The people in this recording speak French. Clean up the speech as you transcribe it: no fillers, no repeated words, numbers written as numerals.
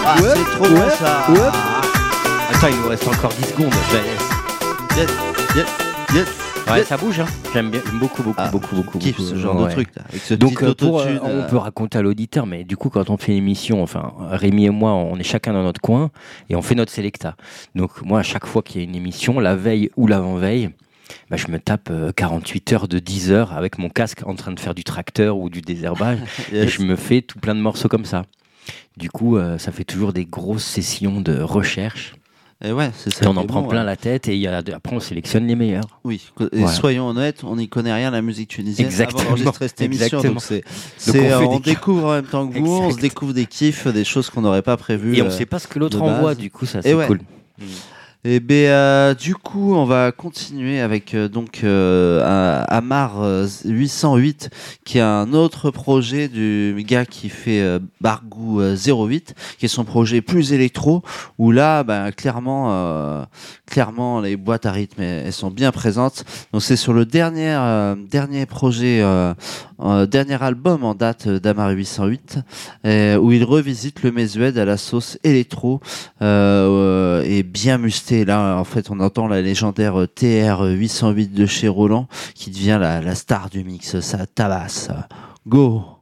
c'est trop bon ça. Attends, il nous reste encore 10 secondes. Yes. Ouais, ça bouge, hein. J'aime beaucoup. Kiffe ce genre de truc là, avec ce Donc petit autotune. on peut raconter à l'auditeur, mais du coup quand on fait une émission, enfin Rémi et moi, on est chacun dans notre coin et on fait notre sélecta. Donc moi à chaque fois qu'il y a une émission, la veille ou l'avant-veille, je me tape 48 heures de 10 heures avec mon casque en train de faire du tracteur ou du désherbage et je me fais tout plein de morceaux comme ça. Du coup ça fait toujours des grosses sessions de recherche. Et ouais, c'est ça. Et on en prend plein la tête et après on sélectionne les meilleurs. Oui, et soyons honnêtes, on n'y connaît rien à la musique tunisienne. Exactement. Avant d'enregistrer cette émission. Donc on découvre en même temps que vous, on se découvre des kiffs, des choses qu'on n'aurait pas prévues. Et on ne sait pas ce que l'autre envoie, du coup ça c'est cool. Et du coup, on va continuer avec Amar 808, qui est un autre projet du gars qui fait Bargou 08, qui est son projet plus électro, où là, clairement, les boîtes à rythme, elles sont bien présentes. Donc c'est sur le dernier projet, dernier album en date d'Amar 808, où il revisite le Mesued à la sauce électro et bien musté. Là, en fait, on entend la légendaire TR 808 de chez Roland qui devient la star du mix. Ça tabasse. Go!